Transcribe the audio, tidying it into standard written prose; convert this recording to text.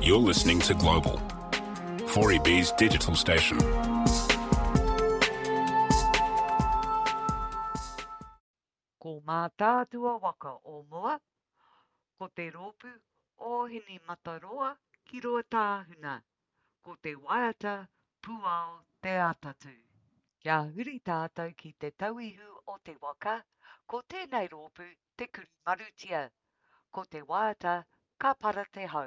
You're listening to Global, 4EB's digital station. Ko mā tātua waka o mua, ko te rōpu o hini mataroa ki roa tāhuna, ko te waiata puao te atatu. Kia huri tātou ki te tauihu o te waka, ko tēnei rōpu te kuri marutia, ko te waiata ka para te hau.